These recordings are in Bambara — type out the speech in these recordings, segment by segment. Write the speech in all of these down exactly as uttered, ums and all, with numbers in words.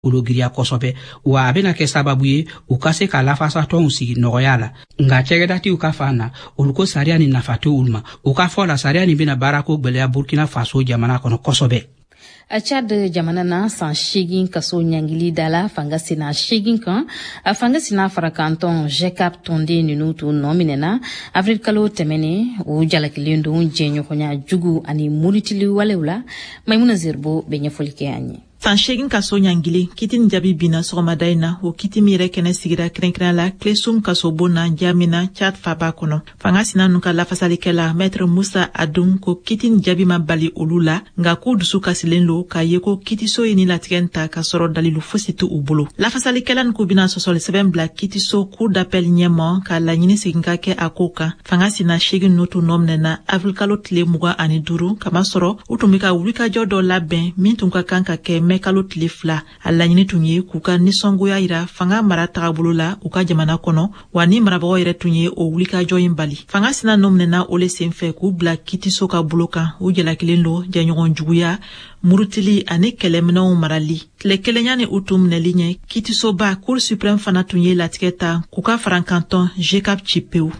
olu giriya kosɔbɛ wa a bena kɛ sababu ye u ka se ka lafasatɔnw sigi nɔgɔya la nka cɛgɛdatiw ka fan na olu ko sariya ni nafa tɛ olu ma u ka fɔ la sariya ni bena baarako gwɛlɛya Burkina Faso jamana kɔnɔ kosɔbɛ. A Chad jamana na san segin kaso ɲangili dala fanga sina segin kan a fanga sina fara kanton Jekap Tonde ninu tu nɔ minɛna avril kalo tɛmɛnen o jalakilen don jɛɲɔgɔnya jugu ani muritili walew la Maimuna Zerbo bɛ ɲɛfɔli kɛ an ye. San segin kaso ɲangili kitini jabi bina sɔgɔmada in na o kiti mi yɛrɛ kɛnɛ sigira kɛrɛnkɛrɛn la Klesum kaso bon na Jamina Chad faba kɔnɔ. Fanga sina nu ka lafasalikɛla Maître Musa Adum ko kitini jabi ma bali olu la nka k'u dusu kasilen lo k'a ye ko kitiso ye ni latigɛ ta ka sɔrɔ dalilu fosi tɛ u bolo. Lafasalikɛla nu k'u bina sɔsɔli sɛbɛn bila kitiso cour d'appel ɲɛmɔ ka laɲini segin ka kɛ a ko kan. Fanga sina segin nu tu nɔ minɛna avril kalo tile mugan ani duuru kama sɔrɔ u tun bɛ ka wulikajɔ dɔ labɛn min tun ka kan ka kɛ mɛ kalo tile fila a laɲini tun ye k'u ka nisɔngoya yira fanga mara tagabolo la u ka jamana kɔnɔ wa ni marabagaw yɛrɛ tun ye o wulikajɔ in bali. Fanga sina nɔ minɛna o le senfɛ k'u bila kitiso ka bolo kan u jalakilen lo jɛɲɔgɔn juguya murutili ani kɛlɛminɛw marali. Tile kelenya ni u tun minɛli ɲɛ kitisoba Cour suprême fana tun ye latigɛ ta k'u ka fara kanton Jekap ci pewu.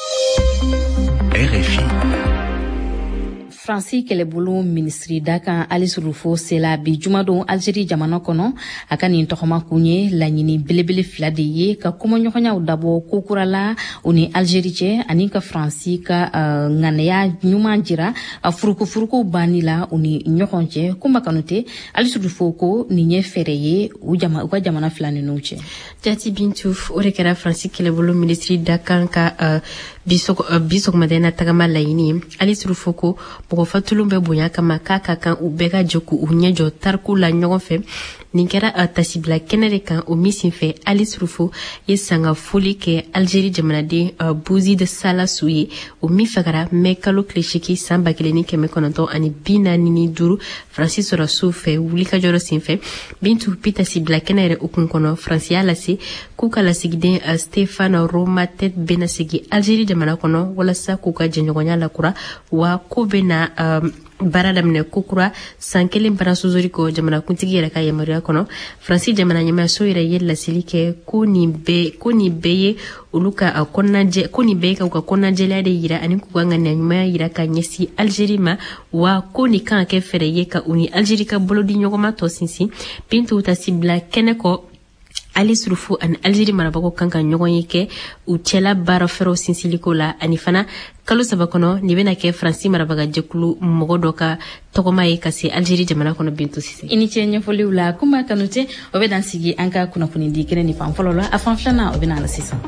R F I Fransi kɛlɛbolo ministri da kan Alice Rufo sela bi jumadon Algérie jamana kɔnɔ a ka nin tɔgɔma kun ye laɲini belebele fila de ye ka kɔmɔɲɔgɔnyaw dabɔ kokura la u ni Algérie cɛ ani ka Fransi ka uh, ŋanaya ɲuman jira a furukufuruko banni la u ni ɲɔgɔn cɛ kunba kanute Alice Rufo ko nin ye fɛrɛ ye u, jama, u ka jamana fila ninnu cɛ. Jati Bintu o de kɛra Fransi kɛlɛbolo ministri da kan ka uh, bisɔgɔmada na tagama laɲini Alice Rufo ko mɔgɔ fatulun bɛ bonya kama k'a ka kan u bɛɛ ka jɛ k'u ɲɛjɔ tariku la ɲɔgɔn fɛ. Nin kɛra a tasibila kɛnɛ de kan o min senfɛ Alice Rufo ye sanga foli kɛ Algérie jamanaden uh, Bouzi de Salasu ye o min fagara mɛ kalo tile seegin san ba kelen ni kɛmɛ kɔnɔntɔn ani bi naani ni duuru Faransi sɔrɔsiw fɛ wulikajɔ dɔ senfɛ. Bintu bi tasibila kɛnɛ yɛrɛ hukumu kɔnɔ Faransi y'a lase k'u ka lasigiden uh, Stéphane Roma tête bɛna segi Algérie jamana kɔnɔ walasa k'u ka jɛɲɔgɔnya lakura wa ko bɛna um, baara daminɛ kokura san kelen bara sozori ko jamanakuntigi yɛrɛ ka yamaruya kɔnɔ. Faransi jamana ɲɛmaayaso yɛrɛ ye laseli kɛ ko nin bɛɛ ko nin bɛɛ ye olu ka kɔnɔnajɛ ko nin bɛɛ ka u ka kɔnɔnajɛlaya de yira ani k'u ka ŋaniya ɲumanya yira ka ɲɛsin Algérie ma wa ko nin kan ka kɛ fɛrɛ ye ka u ni Algérie ka bolodi ɲɔgɔnma tɔ sinsin. Bintu tasibila kɛnɛ kɔ Alice Rufo ani Algérie marabagaw kan ka ɲɔgɔn ye kɛ u cɛla baara fɛrɛw sinsiliko la ani fana kalo saba kɔnɔ nin bɛna kɛ Faransi marabaga jɛkulu mɔgɔ dɔ ka tɔgɔma ye ka se Algérie jamana kɔnɔ. Bintu Sise i ni cɛ ɲɛfɔliw la kuma kanute o bɛ dan sigi an ka kunnafoni di kɛnɛ ni fan fɔlɔ la a fan filanan o bɛ na la sisan.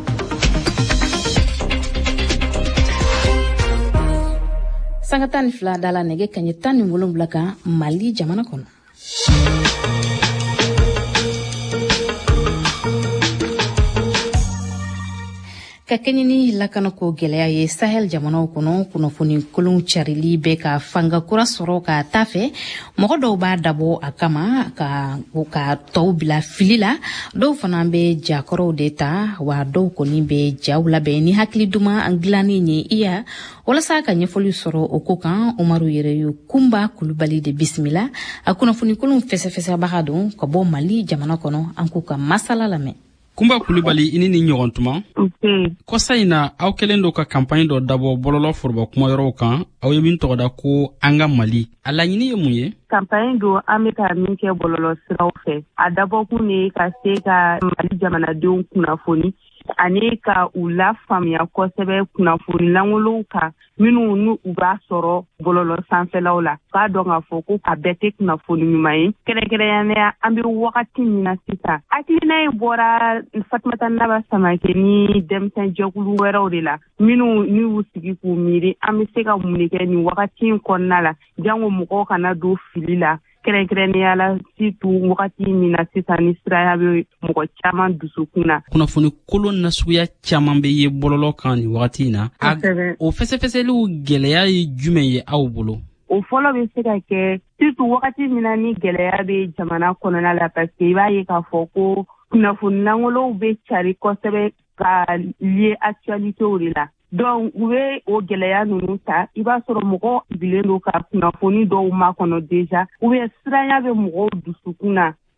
Sanga tan ni fila da la nɛgɛ kaɲɛ tan ni wolonwula kan Mali jamana kɔnɔ. Ka kɛɲɛ ni lakanako gɛlɛya ye Sahel jamanaw kɔnɔ kunnafoni kolon carili bɛ ka fanga kura sɔrɔ ka taa fɛ mɔgɔ dɔw b'a dabɔ a kama ka ka tɔw bila fili la dɔw fana bɛ jakɔrɔw de ta wa dɔw kɔni bɛ jaw labɛn ni hakili duman an dilannen ye iya walasa ka ɲɛfɔli sɔrɔ o ko kan Umaru Yɛrɛyu Kumba Kulubali de bisimila a kunnafoni kolon fɛsɛfɛsɛbaga don ka bɔ Mali jamana kɔnɔ an k'u ka masala lamɛn. Kumba Kulubali ini ni ɲɔgɔn tuma kɔsa in na aw kɛlen dɔ ka kampaɲi dɔ dabɔ bɔlɔlɔ foroba kuma yɔrɔw kan aw ye min tɔgɔda ko an ka Mali a laɲini ye mun ye? Kampaɲi don an bɛ ka min kɛ bɔlɔlɔ siraw fɛ a dabɔkun de ka se ka Mali jamanadenw kunnafoni ani ka u la faamuya kosɛbɛ kunnafoni langolow kan minnu n'u b'a sɔrɔ bɔlɔlɔ sanfɛlaw la k'a dɔn k'a fɔ ko a bɛɛ tɛ kunnafoni ɲuman ye kɛrɛnkɛrɛnnenya an bɛ wagati min na sisan hakilina ye bɔra Fatumata Naba Samake ni denmisɛn jɛkulu wɛrɛw de la minnu n'u y'u sigi k'u miiri an bɛ se ka mun de kɛ nin wagati in kɔnɔna la jango mɔgɔw kana don fili la kɛrɛnkɛrɛnnenya la surtout wagati min na sisan ni siraya bɛ mɔgɔ caman dusukun na. Kunnafoni kolon nasuguya caman bɛ ye bɔlɔlɔ kan nin wagati in na. O fɛsɛfɛsɛliw gɛlɛya ye jumɛn ye aw bolo? O fɔlɔ bɛ se ka kɛ surtout wagati min na ni gɛlɛya bɛ jamana kɔnɔna la parce que i b'a ye k'a fɔ ko kunnafoni langolow bɛ cari kosɛbɛ ka lié actualitéw de la. Donc u bɛ o gɛlɛya ninnu ta i b'a sɔrɔ mɔgɔ bilen don ka kunnafoni dɔw makɔnɔ déjà ou bien siranya bɛ mɔgɔw dusukun na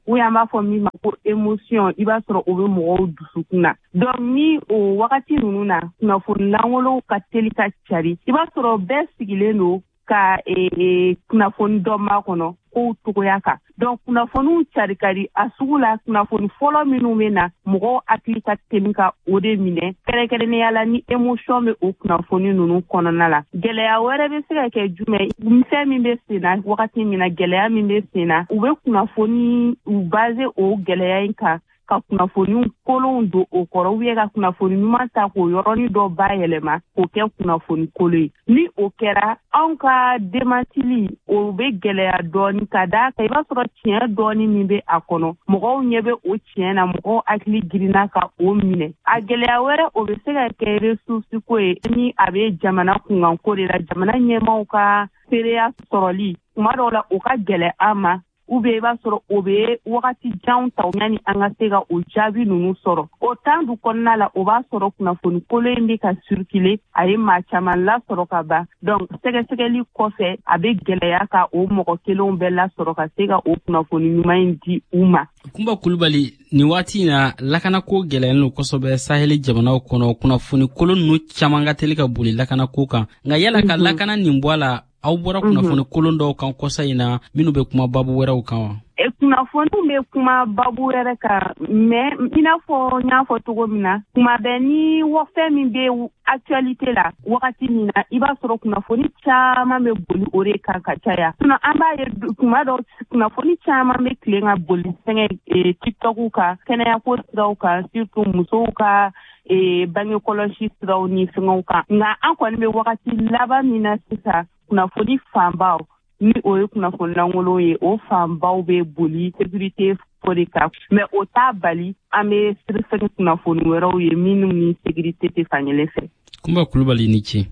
ou ya b'a fɔ min ma ko émotion i b'a sɔrɔ o bɛ mɔgɔw dusukun na donc ni o wagati ninnu na kunnafoni langolow ka teli ka cari i b'a sɔrɔ bɛɛ sigilen don ka e kunnafoni dɔ ma kɔnɔ kow togoya kan donc kunnafoniw cari kari a sugu la kunnafoni fɔlɔ minnu bɛ na mɔgɔw hakili ka teli ka o de minɛ kɛrɛnkɛrɛnnenya la ni émotion bɛ o kunnafoni ninnu kɔnɔna la gɛlɛya wɛrɛ bɛ se ka kɛ jumɛn fɛn min bɛ sen na wagati min na gɛlɛya min bɛ sen na u bɛ kunnafoni u base o gɛlɛya in kan ka kunnafoni kolonw don o kɔrɔ u ye ka kunnafoni ɲuman ta k'o yɔrɔnin dɔ bayɛlɛma k'o kɛ kunnafoni kolo ye ni o kɛra anw ka dematili o bɛ gɛlɛya dɔɔni ka da kan i b'a sɔrɔ tiɲɛ dɔɔni min bɛ a kɔnɔ mɔgɔw ɲɛ bɛ o tiɲɛ na mɔgɔw hakili girinna ka o minɛ a gɛlɛya wɛrɛ o bɛ se ka kɛ ressource ko ye ni a bɛ jamana kunkanko de la jamana ɲɛmaaw ka seereya sɔrɔli tuma dɔw la o ka gɛlɛ an ma ou bien i b'a sɔrɔ o bɛ wagati jan ta yani an ka se ka o jaabi ninnu sɔrɔ o temps du kɔnɔna la o b'a sɔrɔ kunnafoni kolo in bɛ ka circuler a ye maa caman lasɔrɔ ka ban donc sɛgɛsɛgɛli kɔfɛ a bɛ gɛlɛya ka o mɔgɔ kelenw bɛɛ lasɔrɔ ka se ka o kunnafoni ɲuman in di u ma. Kunba Kulubali ni waati in na lakanako gɛlɛyalen don kosɛbɛ Saheli jamanaw kɔnɔ kunnafoni kolo ninnu caman ka teli ka boli lakanako kan nka yala ka lakana nin bɔ a la aw bɔra kunnafoni kolon dɔw kan kɔsa in na minnu bɛ kuma babu wɛrɛw kan wa? E kunnafoniw bɛ kuma babu wɛrɛ kan mais i n'a fɔ n y'a fɔ cogo min na kuma bɛɛ ni fɛn min bɛ actualité la wagati min na i b'a sɔrɔ kunnafoni caman bɛ boli o de kan ka caya sinon an b'a ye kuma dɔw kunnafoni caman bɛ tilen ka boli fɛngɛ tiktoku kan kɛnɛyako siraw kan surtout musow ka bange kɔlɔsi siraw ni fɛngɛw kan nka an kɔni bɛ wagati laban min na sisan kunnafoni fanbaw ni o ye kunnafoni langolo ye o fanbaw bɛ boli sécurité fo de kan mais o t'a bali an bɛ sirifɛn kunnafoni wɛrɛw ye minnu ni sécurité tɛ fankelen fɛ. Kunba Kulubali ni ce.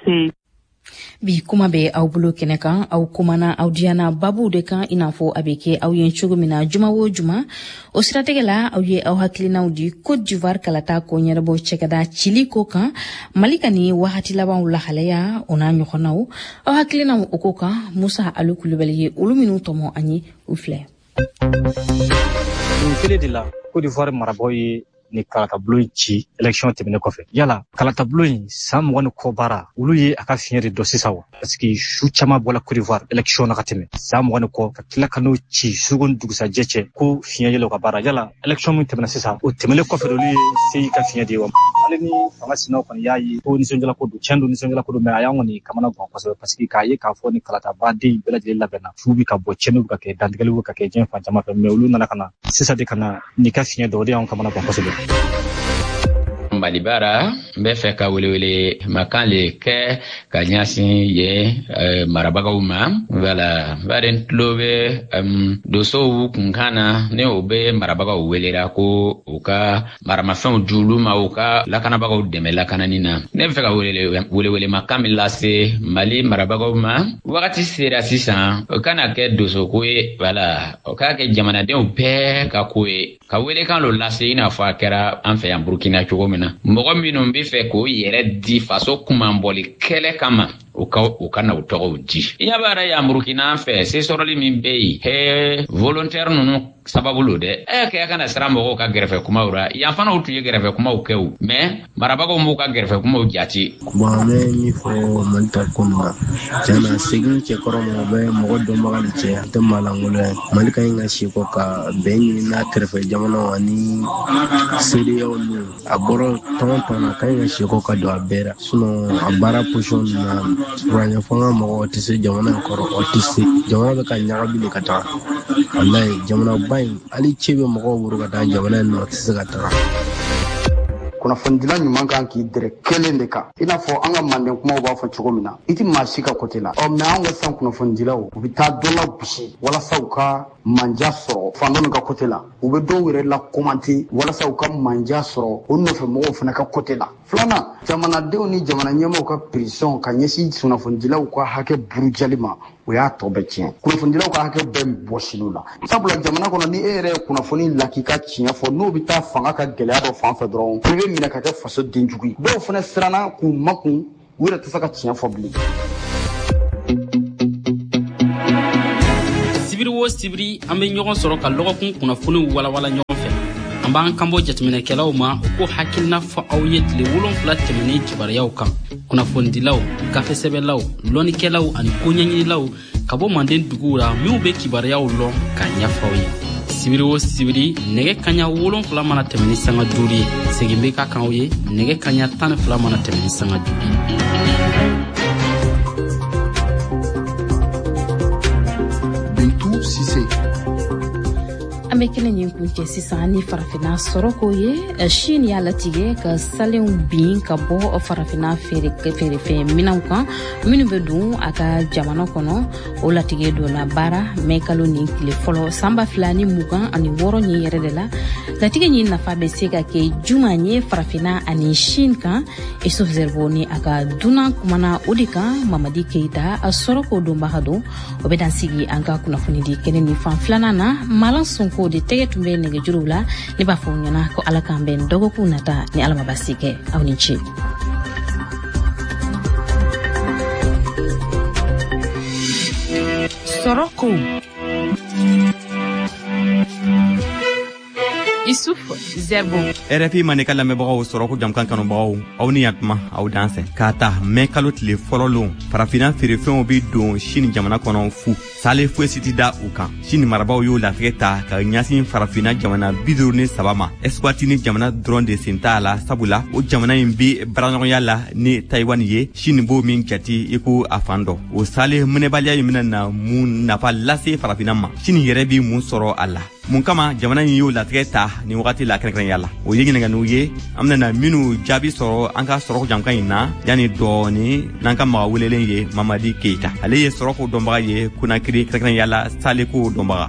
Bi kuma bɛ aw bolo kɛnɛ kan aw kumana aw diyana babu de kan i n'a fɔ a bɛ kɛ aw ye cogo min na juma o juma o siratigɛ la aw ye aw hakilinaw di Côte d'Ivoire kalata ko ɲɛnabɔ cɛkɛda cili ko kan Mali ka ni wagati labanw lahalaya o n'a ɲɔgɔnnaw aw hakilinaw o ko kan Musa Alu Kulubali ye olu minnu tɔmɔ an ye u filɛ. Kelen de la Côte d'Ivoire marabagaw ye ni kalatabulo in ci élection tɛmɛnen kɔfɛ yala kalatabulo in san mugan ni kɔ baara olu ye a ka fiɲɛ de dɔ sisan wa parce que su caman bɔla Côte d'Ivoire élection na ka tɛmɛ san mugan ni kɔ ka tila ka n'o ci sugun dugusajɛ cɛ ko fiɲɛ yɛlɛ ka baara yala élection min tɛmɛna sisan o tɛmɛnen kɔfɛ olu ye se ka fiɲɛ de wa ale ni fanga sinaw kɔni y'a ye ko nisɔndiyala ko don tiɲɛ don nisɔndiyala ko don mais a y'an kɔni kamana gan kosɛbɛ parce que k'a ye k'a fɔ ni kalatabaden bɛɛ lajɛlen labɛnna fu bi ka bɔ tiɲɛniw bɛ ka kɛ dantigɛliw bɛ ka kɛ diɲɛ fan caman fɛ mais olu nana ka na sisan de ka na ni ka fiɲɛ dɔ o de y'an kamana gan kosɛbɛ. Malibara n bɛ fɛ ka welewele makan le kɛ ka ɲɛsin ye marabagaw ma voilà bari n tulo bɛ dosow kunkan na ni o bɛ marabagaw welera ko u ka maramafɛnw di olu ma u ka lakanabagaw dɛmɛ lakanani na ne bɛ fɛ ka welewele makan min lase Mali marabagaw ma wagati sera sisan o kana kɛ dosoko ye voilà o k'a kɛ jamanadenw bɛɛ ka ko ye ka welekan dɔ lase i n'a fɔ a kɛra an fɛ yan Burkina cogo min na mɔgɔ minnu bɛ fɛ k'o yɛrɛ di faso kumanbɔli kɛlɛ kama o ka o ka na o tɔgɔw di i ɲɛ b'a yan Burkina fɛ se sɔrɔli min bɛ yen he volontaire ninnu sababu lo dɛ ɛ kɛ kana sira mɔgɔw ka gɛrɛfɛ kumaw ra yan fana u tun ye gɛrɛfɛ kumaw kɛ o mais marabagaw m'u ka gɛrɛfɛ kumaw jate. Bon an bɛ min fɔ Mali ta ko nin na tiɲɛna segin cɛkɔrɔ ma bɛ mɔgɔ dɔnbaga de cɛ a tɛ malangolo ye Mali ka ɲi ka si kɔ ka bɛn ɲini n'a kɛrɛfɛ jamanaw ani C D A O ninnu a bɔra tɔn tɔn na ka ɲi ka si kɔ ka don a bɛɛ la sinon a baara position ninnu na furanya fanga mɔgɔ tɛ se jamana in kɔrɔ o tɛ se jamana bɛ ka ɲagabi de ka taga wallahi jamana ba in hali cɛ bɛ mɔgɔw bolo ka taa jamana in na o tɛ se ka taga. Kunnafonidila ɲuman kan k'i dɛrɛ kelen de kan i n'a fɔ an ka manden kumaw b'a fɔ cogo min na i tɛ maa si ka côté la ɔ mais an ka san kunnafonidilaw u bɛ taa dɔ la gosi walasa u ka manja sɔrɔ fan dɔ min ka côté la u bɛ dɔw yɛrɛ la commenter walasa u ka manja sɔrɔ o nɔfɛ mɔgɔw fana ka côté la filanan jamanadenw ni jamana ɲɛmaaw ka pression ka ɲɛsin kunnafonidilaw ka hakɛ burujali ma o y'a tɔ bɛɛ tiɲɛ kunnafonidilaw ka hakɛ bɛɛ bɔsiliw la sabula jamana kɔnɔ ni e yɛrɛ ye kunnafoni lak'i ka tiɲɛ fɔ n'o bɛ taa fanga ka gɛlɛya dɔ fan fɛ dɔrɔn i bɛ minɛ ka kɛ faso denjugu ye dɔw fana siranna k'u makun u yɛrɛ tɛ se ka tiɲɛ fɔ bilen. sibiri wo sibiri an bɛ ɲɔgɔn sɔrɔ ka lɔgɔkun kunnafoni walawala ɲɔgɔn fɛ. An b'an kanbɔ jateminɛkɛlaw ma u ko hakilina fɔ aw ye tile wolonfila tɛmɛnen kibaruyaw kan. Kunnafonidilaw, gafesɛbɛlaw, lɔnnikɛlaw ani koɲɛɲinilaw ka bɔ Manden duguw la minw bɛ kibaruyaw lɔn k'a ɲɛfɔ aw ye. Sibiri wo sibiri nɛgɛ kaɲa wolonfila mana tɛmɛ ni sanga duuru ye. Segin bɛ ka kan aw ye nɛgɛ kaɲa tan ni fila mana tɛmɛ ni sanga duuru ye. Bintu Sise. An bɛ kelen ɲin kun cɛ sisan ni farafina sɔrɔ ko ye Chine y'a latigɛ ka salenw bin ka bɔ farafina feerefɛn minɛnw kan minnu bɛ don a ka jamana kɔnɔ. O latigɛ donna baara mɛ kalo ni tile fɔlɔ san ba fila ni mugan ani wɔɔrɔ ɲin yɛrɛ de la. Latigɛ ɲin nafa bɛ se ka kɛ juman ye farafina ani Chine kan. Isuf Zerbo ni a ka dunan kumana o de kan. Mamadi Keita a sɔrɔ ko donbaga don. O bɛ dan sigi an ka kunnafoni di kɛnɛ ni fan filanan na. Malan Sonko de tɛgɛ tun bɛ nɛgɛjuruw la. Ne b'a fɔ u ɲɛna ko ala k'an bɛn dɔgɔkun nata ni ala ma basi kɛ. Aw ni ce. Sɔrɔ ko Isuf Zerbo. R F I Manika lamɛnbagaw sɔrɔ ko jamkan kanubagaw aw ni yantuma aw dansɛ k'a ta mɛ kalo tile fɔlɔ lon farafina feerefɛnw bi don Chine jamana kɔnɔ fu sale foyi si tɛ da u kan. Chine marabaw y'o latigɛ ta ka ɲɛsin farafina jamana bi duuru ni saba ma. Eswatini ni jamana dɔrɔn de sen t'a la sabula o jamana in bi baaraɲɔgɔnya la ni Taiwan ye. Chine b'o min jati i ko a fan dɔ. O sale minɛbaliya in bɛna na mun nafa lase farafina ma. Chine yɛrɛ bi mun sɔrɔ a la. Mun kama jamana in y'o latigɛ ta ni wagati la kɛrɛnkɛrɛnya la. O ye ɲininkaliw ye an bɛna minnu jaabi sɔrɔ an ka sɔrɔ jamkan in na yanni dɔɔni n'an ka maga welelen ye Mamadi Keita. Ale ye sɔrɔko dɔnbaga ye Konakiri kɛrɛnkɛrɛnya la Saleko dɔnbaga.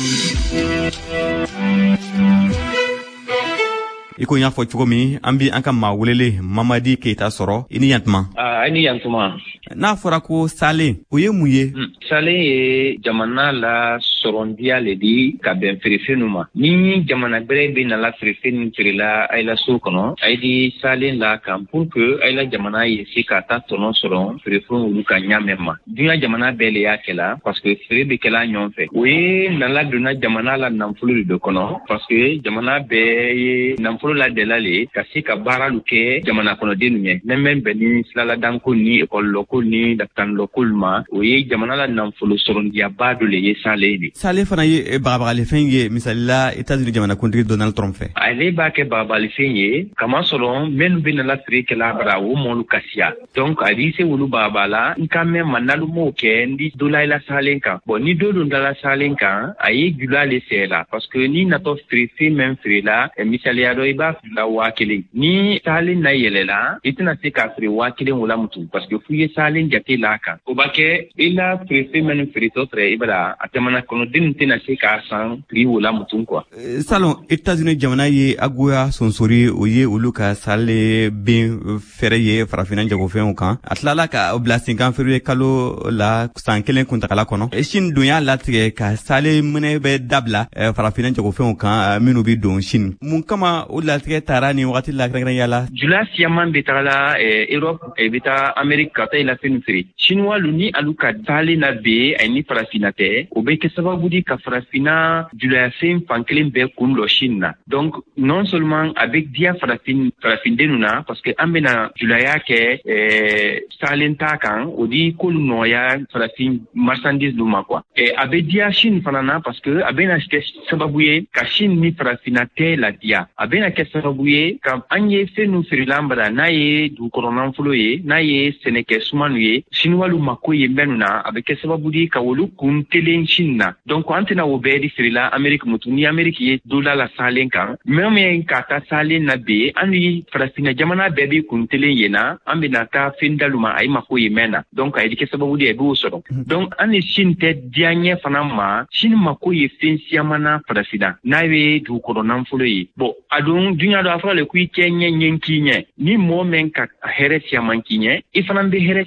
Iko y'a fɔ cogo min an bi an ka maa welele Mamadi Keita sɔrɔ i ni yantuma. Ah, i ni yantuma. N'a fɔra ko Salen o ye mun ye? Mm. Salen ye jamana la sɔrɔndiya le di ka bɛn feerefɛnw ma. Ni jamana bɛrɛ bɛ na la feerefɛn feerela ay la so kɔnɔ ay di Salen la kan pour que ay la jamana ye se ka taa tɔnɔ sɔrɔ feerefɛnw olu ka ɲamɛ ma. Dunya jamana bɛɛ le y'a kɛla parce que feere bɛ kɛla ɲɔgɔn fɛ. O ye nala donna jamana la nafolo de kɔnɔ parce que jamana bɛɛ ye nafolo la dela le ka se ka baara lu kɛ jamana kɔnɔdenw ɲɛ. Nɛmɛ bɛ ni silaladanko ni ekɔlilɔko ni dakanlɔko ma o ye jamana la nafolo sɔrɔndiyaba dɔ le ye Salen de. Salen fana ye bagabagalifɛn ye misali la États-Unis jamanakuntigi Donald Trump fɛ. Ale b'a kɛ bagabagalifɛn ye kamasɔrɔ minnu bɛ na la feere kɛla bara o mɔlu kasiya. Donc a b'i se wolu bagaba la n ka mɛn ma n'alu m'o kɛ n di dɔ la i la Salen kan. Bon ni dɔ don da la Salen kan a ye jula le sɛ la parce que ni natɔ feerefɛn min feere la misaliya dɔ i b'a la waa kelen. Ni Salen na yɛlɛla i tɛna se k'a feere waa kelen o la mutu parce que f'u ye Salen jate la kan. O b'a kɛ i la feerefɛn minnu feeretɔ tɛ i bara a jamana kɔnɔdenw tɛna se k'a san prix o la mutu quoi. Salon États-Unis jamana ye agoya sonsori o ye olu ka Salen ben fɛrɛ ye farafina jagofɛnw kan. A tilala ka bila senkan feere kalo la san kelen kuntagala kɔnɔ. Chine don y'a latigɛ ka Salen minɛ bɛ dabila farafina jagofɛnw kan minnu bi don Chine. Mun kama o latigɛ taara ni wagati la kɛrɛnkɛrɛnya la? Jula siyaman bɛ taga la Europe bɛ taa Amérique ka taa i la fɛn feere. Chinois lu ni alu ka Salen na be ay ni farafina tɛ o bɛ kɛ sababu di ka farafina julayafɛn fan kelen bɛɛ kun dɔ Chine na. Donc non seulement a bɛ diya farafin farafindenu na parce que an bɛna julaya kɛ eh, Salen ta kan o di k'olu nɔgɔya farafin marchandise lu ma quoi. Eh, a bɛ diya Chine fana na parce que a bɛna kɛ sababu ye ka Chine ni farafina tɛ la diya. A bɛna kɛ sababu ye ka an ye fɛn nu feerela bara n'a ye dugukɔnɔ nafolo ye n'a ye sɛnɛkɛ sumanu ye Chinois lu mako ye minnu na a bɛ kɛ sababu di ka olu kun telen Chine na. Donc an tɛna o bɛɛ di feerela Amérique mutu ni Amérique ye dola la Salen kan même min ka taa Salen na be an ni farafina jamana bɛɛ bi kun telen ye na an bɛna taa fɛn dalu ma a ye mako ye mɛn na. Donc a ye kɛ sababu di a b'o sɔrɔ. Donc an ni Chine tɛ diya ɲɛ fana ma Chine mako ye fɛn siyaman na farafina n'a ye dugukɔnɔ nafolo ye. Bon a don dunya dɔ a fɔra le ko i cɛ ɲɛ ɲɛ k'i ɲɛ ni mɔgɔ min ka hɛrɛ siyaman k'i ɲɛ i fana bɛ hɛrɛ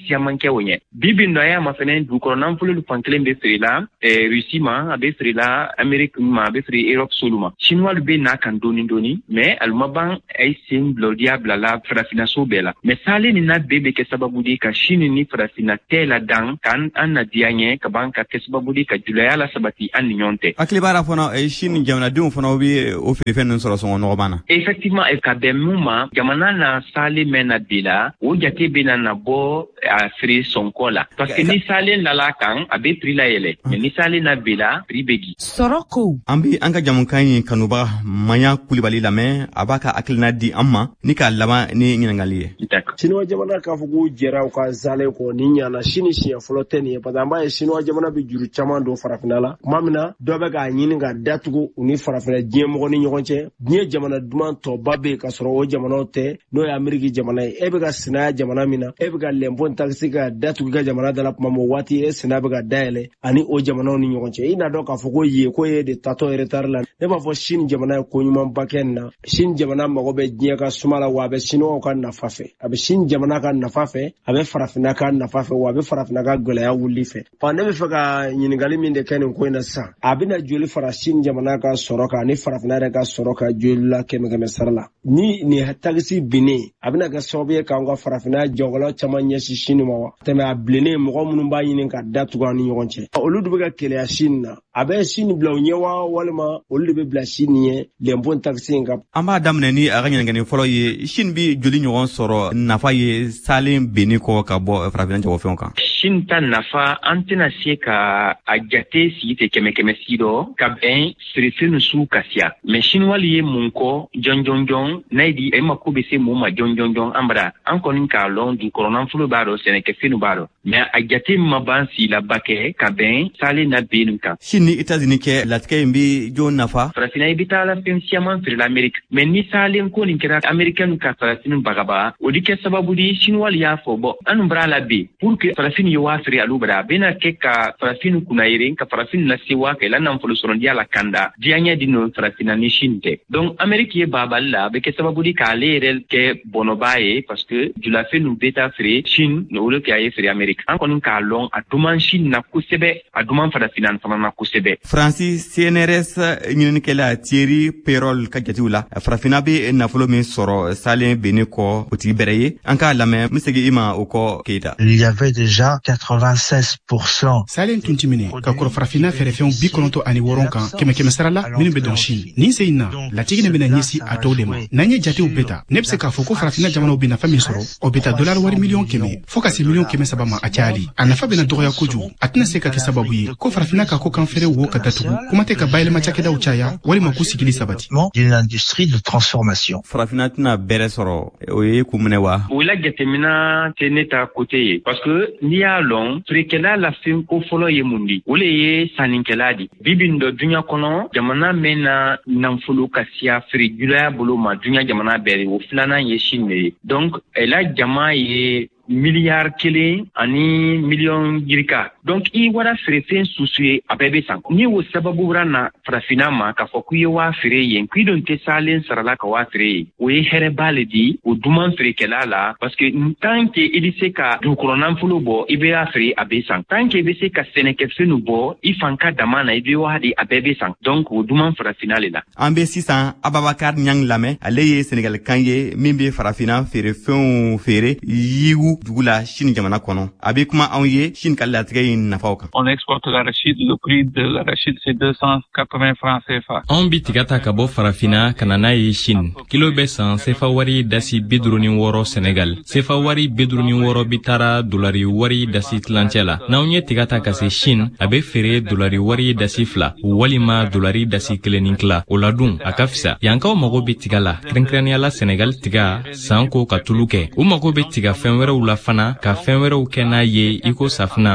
siaman kɛ o ɲɛ bibi nɔ y'a ma fɛnɛ dugukɔrɔ nanfolo fan kelen bɛ feere la Russie ma a bɛ feere la Amérique ma a bɛ feere Europe solu ma chinois bɛ n'a kan doni doni mais aluma ban ay sen blodia blala farafinaso bɛɛ la mais sale ni na bebe kɛ sababu di ka Chine ni farafina tɛ la dan kan an na dianye ka ban ka kɛ sababu di ka julaya la sabati an ni ɲɔgɔn tɛ akili bara fana Chine jamanadenw fana bɛ o feere fɛn ninnu sɔrɔ sɔngɔ nɔgɔman na effectivement e ka bɛn mun ma jamana na sale mɛn na bi la o jate bɛ na na bɔ a feere sɔnkɔ la parce que ni sale nala kan a bɛ prix la yɛlɛ mais ni sale na bi la prix bɛ gi sɔrɔ ko an bɛ an ka jamukan ye kanubaga Maya Kulibali lamɛn a b'a ka hakilina di an ma ni k'a laban ni ɲininkali ye Chinois jamana k'a fɔ k'u jɛra u ka zale kɔ ni ɲana Chine siɲɛ fɔlɔ tɛ nin ye parce que an b'a ye Chinois jamana bɛ juru caman don farafina la tuma min na dɔ bɛ k'a ɲini ka datugu u ni farafina diɲɛ mɔgɔ ni ɲɔgɔn cɛ diɲɛ jamana duman tɔba bɛ yen ka sɔrɔ o jamanaw tɛ n'o ye Ameriki jamana ye e bɛ ka sinaya jamana min na e bɛ ka lɛnpɔ taxi ka datugu ka jamana da la tuma min waati e sinaya bɛ ka dayɛlɛ ani o jamanaw ni ɲɔgɔn cɛ i n'a dɔn k'a fɔ ko ye ko ye de tatɔ retard la ne b'a fɔ Chine jamana ye ko ɲumanba kɛ nin na Chine jamana mago bɛ diɲɛ ka suma la wa a bɛ Chinois ka nafa fɛ a bɛ Chine jamana ka nafa fɛ a bɛ farafina ka nafa fɛ wa a bɛ farafina ka gɛlɛya wuli fɛ ɔ ne bɛ fɛ ka ɲininkali min de kɛ nin ko in na sisan a bɛna joli fara Chine jamana ka sɔrɔ kan ani farafina yɛrɛ ka sɔrɔ ka joli la kɛmɛ kɛmɛ sara la ni nin taxi binnen a bɛna kɛ sababu ye k'an ka farafina jɔgɔlɔ caman ɲɛsin Chine ma wa tɛmɛ a bilennen mɔgɔ minnu b'a ɲini ka datugu an ni ɲɔgɔn cɛ olu de bɛ ka kɛlɛya Chine na a bɛ Chine bila u ɲɛ wa walima olu de bɛ bila Chine ɲɛ lɛnpɔ taxi in kan an b'a daminɛ ni a ka ɲininkali fɔlɔ ye Chine bɛ joli ɲɔgɔn sɔrɔ nafa ye salen benni kɔ ka bɔ farafina jagofɛnw kan Chine ta nafa an tɛna se ka a jate sigi tɛ kɛmɛ kɛmɛ si dɔ ka bɛn feerefɛn su ka siya mais Chinois ye mun kɔ jɔn jɔn jɔn n'a di e ma ko bɛ se mun ma jɔn jɔn jɔn an bara an kɔni k'a lɔn dugukɔrɔ nafolo b'a dɔn sɛnɛkɛfɛnw b'a dɔn mais a jate ma ban si la ba kɛ ka bɛn salen na benni kan Chine ni États-Unis kɛ latigɛ in bɛ jɔn nafa farafina i bɛ taa la fɛn siaman feere la Amérique mais ni salen ko nin kɛra Américain ka farafin bagaba o di kɛ sababu di Chinois y'a fɔ bɔn an bara la bi pour que farafin ye waa feere alu bara a bɛna kɛ ka farafin kunna yeren ka farafin na se waa kɛ la nafolo sɔrɔ diya la kanda diyaɲɛ di no farafina ni Chine tɛ donc Amérique ye babali la a bɛ kɛ sababu di k'ale yɛrɛ kɛ bɔnɔba ye parce que julafɛn nu bɛ taa feere Chine o le k'a ye feere Amérique an kɔni k'a lɔn a duman Chine na kosɛbɛ a duman farafina fana na kosɛbɛ Francis C N R S ɲininikɛla Thierry Perol ka jatew la farafina bɛ nafolo min sɔrɔ salen benni kɔ o tigi bɛrɛ ye an k'a lamɛn n bɛ segin i ma o kɔ Keita il y avait déjà quatre-vingt-seize pour cent salen tun ti minɛ ka kɔrɔ farafina fɛrɛfɛnw bi kɔnɔntɔ ani wɔɔrɔ kan kɛmɛ kɛmɛ sara la minnu bɛ dɔn Chine nin se in na latigi ne bɛna ɲɛsi a tɔw de ma n'an ye jatew bɛɛ ta ne bɛ se k'a fɔ ko farafina jamanaw bɛ nafa min sɔrɔ o bɛ taa dolari wari miliyɔn kɛmɛ fɔ ka se miliyɔn kɛmɛ saba ma a cayali a nafa bɛna dɔgɔya kojugu a tɛna se ka kɛ sababu ye ko farafina ka ko kan fɛrɛ wo ka datugu kuma tɛ ka bayɛlɛma cakɛdaw caya walima k'u sigili sabati d'une industrie de transformation farafina tɛna bɛrɛ sɔrɔ o ye kun minɛ wa o la jatemina tɛ ne ta kote ye parce que n'i y'a lɔn feerekɛla la fɛn ko fɔlɔ ye mun di o le ye sannikɛla di bibi dɔ duɲa kɔnɔ jamana mɛn na nafolo ka siya feerejulaya bolo ma duɲa jamana bɛɛ o filanan ye Chine de ye donc la jama ye miliyari kelen ani miliyɔn yirika donc i wara feerefɛn susu ye a bɛɛ bɛ san ni o sababu wara na farafina ma k'a fɔ k'i ye waa feere yen k'i don tɛ salen sarala ka waa feere ye o ye hɛrɛba le di o duman feerekɛla la parce que tant que i bɛ se ka dugukɔrɔ nafolo bɔ i bɛ a feere a bɛ san tant que i bɛ se ka sɛnɛkɛfɛnw bɔ i fan ka dama na i bɛ waa di a bɛɛ bɛ san donc o duman farafina le la an bɛ sisan Ababakar Ɲang lamɛn ale ye Sénégalkan ye min bɛ farafina feerefɛnw feere yiwu dugu la Chine jamana kɔnɔ a bɛ kuma anw ye Chine ka latigɛ in nafaw kan. On exporte l'arachide, le prix de l'arachide c'est deux cent quatre-vingts francs C F A. Anw bi tiga ta ka bɔ farafina ka na n'a ye Chine kilo bɛ san C F A wari dasi bi duuru ni wɔɔrɔ Sénégal C F A wari bi duuru ni wɔɔrɔ bi taara dolari wari dasi tilancɛ la n'anw ye tiga ta ka se Chine a bɛ feere dolari wari dasi fila walima dolari dasi kelen ni tila o la dun a ka fisa yankaw mago bɛ tiga la kɛrɛnkɛrɛnnenya la Sénégal tiga san ko ka tulu kɛ u mago bɛ tiga fɛn wɛrɛw la fana ka fɛn wɛrɛw kɛ n'a ye i ko safinɛ o n'a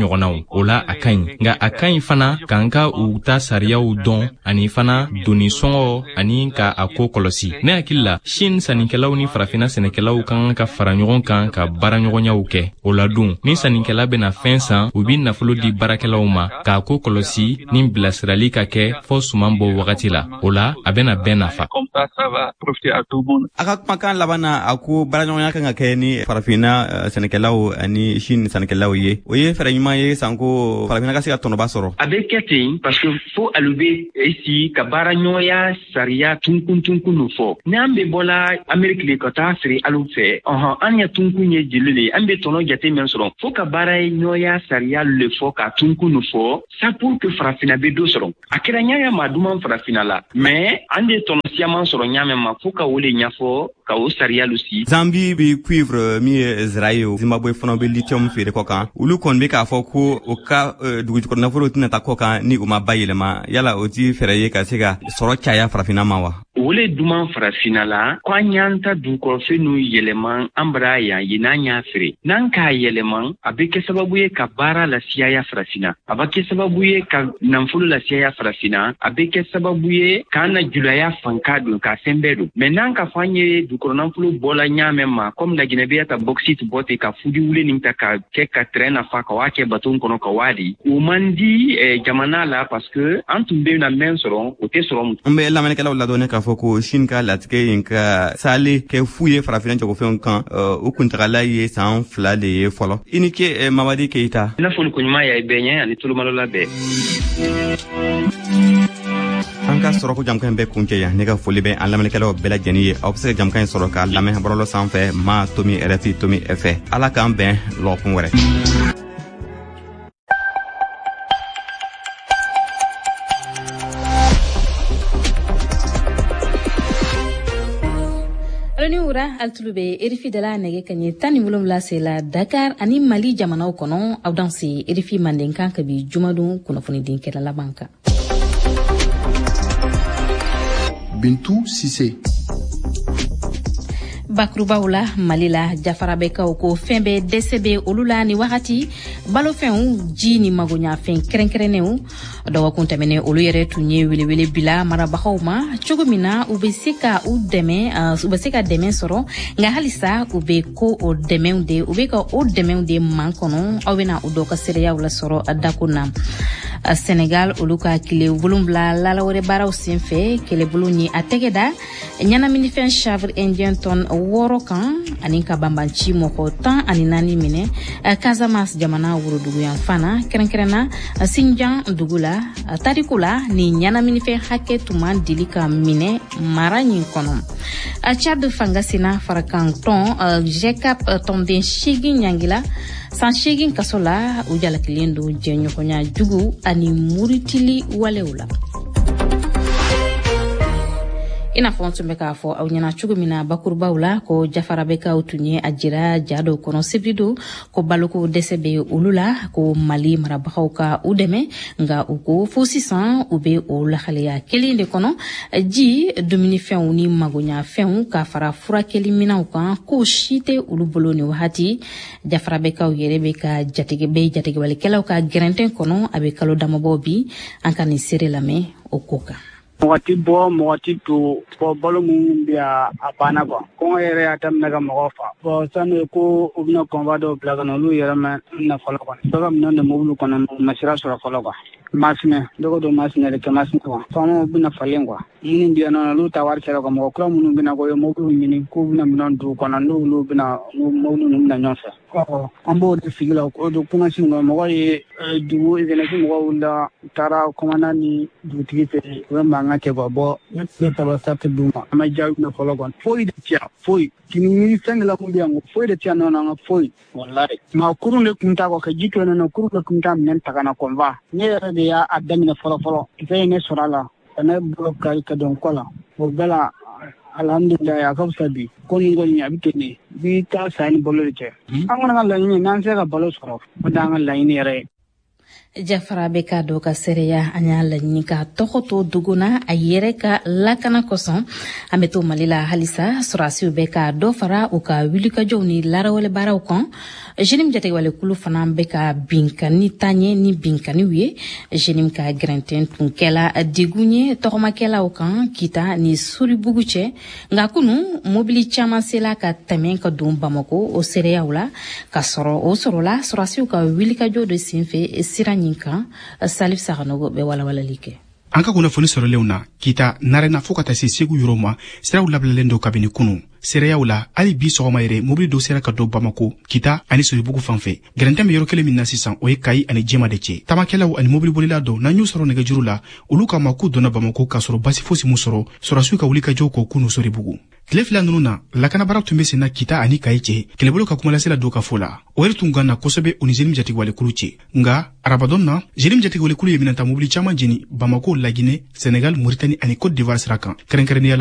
ɲɔgɔnnaw o la a ka ɲi nga a ka ɲi fana k'an ka u ta sariyaw dɔn ani fana doni sɔngɔ ani ka a ko kɔlɔsi ne hakili la Chine sannikɛlaw ni farafina sɛnɛkɛlaw kan ka fara ɲɔgɔn kan ka baaraɲɔgɔnyaw kɛ o la dun ni sannikɛla bena fɛn san u bi nafolo di baarakɛlaw ma k'a ko kɔlɔsi ni bilasirali ka kɛ fɔ suman bɔ wagati la o la a bena bɛɛ nafa a ka kumakan laban na a ko baaraɲɔgɔnya kan ka kɛ ni farafina sɛnɛkɛlaw ani Chine sɛnɛkɛlaw ye o ye fɛrɛ ɲuman ye sanko farafina ka se ka tɔnɔba sɔrɔ a bɛ kɛ ten parce que fo alu be esi ka baaraɲɔgɔnya sariya tunkun tunkun nu fɔ ni an be bɔla Ameriki le ka taa feere alu fɛ ɔhɔn an ya tunkun ye jeli le an be tɔnɔ jate min sɔrɔ fo ka baaraɲɔgɔnya sariya le fɔ ka tunkun nu fɔ ça pour que farafina be do sɔrɔ a kɛra ɲaga ma duman farafina la mais an de tɔnɔ siyaman sɔrɔ ɲamɛ ma fo ka wole ɲafɔ ka o sariya lu si Zambie bi cuivre mi ye zira ye o Zimbabwe fana be lithium feere kɔ kan olu kɔni be k'a fɔ ko o ka dugujukɔrɔ nafolo tɛna ta kɔ kan ni o ma bayɛlɛma yala o ti fɛrɛ ye ka se ka sɔrɔ caya farafina ma wa wole duman farafina la ko an y'an ta dugukɔrɔfɛn nu yɛlɛman an bara yan ye n'an y'a feere n'an k'a yɛlɛman a be kɛ sababu ye ka baara lasiyaya farafina a ba kɛ sababu ye ka nafolo lasiyaya farafina a be kɛ sababu ye k'an na julaya fanka don ka fɛn bɛɛ don mɛ n'an ka fɔ an ye dugukɔrɔ nafolo bɔla ɲaamɛ ma comme laginɛbeya ta bauxite bɔ ten ka fudi wule nin ta ka kɛ ka terrain nafa ka waa kɛ baton kɔnɔ ka waa di o man di eh, jamana la parce que an tun be na mɛn sɔrɔ o tɛ sɔrɔ mu an be lamɛnnikɛlaw ladɔnnen k'a fɔ ko Chine ka latigɛ yen ka sale kɛ fu ye farafina jagofɛnw kan o kuntagala ye san fila de ye fɔlɔ i ni ce Mamadi Keita i n'a fɔ ni koɲuman y'a bɛɛ ɲɛ ani tulomalola bɛɛ an ka sɔrɔ ko jamukan bɛ kuncɛ yan ne ka foli bɛ an lamɛnnikɛlaw bɛɛ lajɛlen ye aw bɛ se ka jamukan sɔrɔ k'a lamɛn bɔlɔlɔ sanfɛ ma tomi R F I tomi F ala k'an bɛn lɔkun wɛrɛ altulu be R F I dala nege kanye tani wolonwula se la Dakar ani Mali jamanaw kɔnɔ aw dan se R F I mandenkan ka bi jumadon kunnafoni din kɛla laban kan Bintou Sise bakurubaw la Mali la jafarabɛkaw ko fɛn bɛ dɛsɛ bɛ olu la ni wagati balofɛnw ji ni magoɲafɛn kɛrɛnkɛrɛnnenw dɔgɔkun tɛmɛnen olu yɛrɛ tun ye welewele bila marabagaw ma cogo min na u bɛ se ka u dɛmɛ u bɛ se ka dɛmɛ sɔrɔ nka halisa u bɛ ko o dɛmɛw de u bɛ ka o dɛmɛw de man kɔnɔ aw bɛna u dɔ ka seereyaw la sɔrɔ dako na Senegal olu ka kile wolonwula lalawɛrɛ baaraw senfɛ kɛlɛbolo ni a tɛgɛ da ɲɛnaminifɛn chanvre indien tonne wɔɔrɔ kan ani ka banbanci mɔgɔ tan ani naani minɛ Casamance jamana worodugu yan fana kɛrɛnkɛrɛnna Sinjan dugu la tariku la ni ɲɛnaminifɛn hakɛ tuma dili ka minɛ mara ɲin kɔnɔ Tchad fangasina farakan tɔn G C A P tɔnden seegin ɲangila san seegin kaso la u jalakilen do jɛɲɔgɔnya jugu ani muritili walew la ina fɔ tun bɛ k'a fɔ aw ɲɛna cogo min na bakurubaw la ko jafarabɛkaw tun ye a jira ja dɔw kɔnɔ sebrido ko baloko dɛsɛ bɛ olu la ko Mali marabagaw ka u dɛmɛ nka u ko fo sisan u bɛ o lahaleya kelen de kɔnɔ ji dumunifɛnw ni magoɲafɛnw ka fara furakɛli minɛnw kan k'o si tɛ olu bolo ni wagati jafarabɛkaw yɛrɛ bɛ ka jatige bɛ jatigewalikɛlaw ka gɛrɛntɛn kɔnɔ a bɛ kalo damabɔ bi an ka nin seere lamɛn o ko kan mɔgɔ ti bɔ mɔgɔ ti to fɔ balo minnu bɛ a banna kuwa kɔngɔ yɛrɛ y'a daminɛ ka mɔgɔw fa bɔn sani ko u bɛna kɔnba dɔw bila ka na olu yɛrɛ mɛn na fɔlɔ kɔni dɔ ka minɛn de mobili kɔnɔ u ma sira sɔrɔ fɔlɔ kuwa masinɛ dɔgɔ dɔ masinɛ de kɛ masinɛ kuwa faamaw bɛna falen kuwa minnu bɛ yan nɔ olu ta wari kɛra ka mɔgɔ kura minnu bɛna ko ye mobili ɲini k'u bɛna minɛn dugu kɔnɔ n'olu bɛna mobili ninnu bɛna ɲɔgɔn fɛ an b'o de sigi la o don kuma sin kɔnɔ mɔgɔ ye dugu zɛnɛsi mɔgɔw wulila u taara kɔmana ni dugutigi fɛ u bɛ mankan kɛ ka bɔ ne taba sati d'u ma an ma jaabi na fɔlɔ kɔni foyi de ti yan foyi kini ɲini fɛn de la kun bɛ yan foyi de ti yan nɔ an ka foyi walayi nka kurun de kun t'a kɔ ka ji to yen nɔ kurun de kun t'a minɛn ta ka na kɔnfa ne yɛrɛ de y'a daminɛ fɔlɔ fɔlɔ kisɛ ye ne sɔrɔ a la ka ne bolo kari ka don kɔ la o bɛɛ la alhamdulilayi a ka fisa bi ko nin kɔni a bɛ kɛ ne bi taa sa ni balo de cɛ an kɔni ka laɲini n'an sera ka balo sɔrɔ o de y'an ka laɲini yɛrɛ ye Jafara bɛ ka dɔ ka seereya an y'a laɲini ka tɔgɔ to duguna a yɛrɛ ka lakana kosɔn an bɛ to Mali la halisa sɔrɔdasiw bɛ ka dɔ fara u ka wulikajɔw ni laarawale baaraw kan jenim jatigɛwalekulu fana bɛ ka binkani taɲɛ ni binkaniw ye jenim ka gɛrɛntɛn tun kɛla degun ye tɔgɔmakɛlaw kan kita ni soribugu cɛ nka kunu mobili caman sela ka tɛmɛ ka don Bamako o seereyaw la ka sɔrɔ o sɔrɔla sɔrɔdasiw ka wulikajɔ de senfɛ sira ɲin kan Salif Saganogo bɛ walawalali kɛ. An ka kunnafoni sɔrɔlenw na kita narena fo ka taa se Segu yɔrɔ ma siraw labilalen do kabini kunu seereyaw la hali bi sɔgɔma yɛrɛ mobili dɔ sera ka don Bamako kita ani Soribugu fanfɛ gɛrɛntɛn bɛ yɔrɔ kelen min na sisan o ye Kayi ani Jema de cɛ tamakɛlaw ani mobili bolila dɔ n'an y'u sɔrɔ nɛgɛjuru la olu k'a ma k'u donna Bamako k'a sɔrɔ basi fosi mu sɔrɔ sɔrɔdasiw ka wulikajɔw kɔ kunu Soribugu tile fila ninnu na lakanabara tun bɛ sen na kita ani Kayi cɛ kɛlɛbolo ka kumalasela dɔ ka fɔ la o yɛrɛ tun ganna kosɛbɛ u ni jenim jatigɛwalekulu cɛ nga arabadon na jenim jatigɛwalekulu ye minɛnta mobili caman jeni Bamako, Laginɛ, Senegal, Mauritanie ani Côte d'Ivoire sira kan kɛrɛnkɛrɛnnenya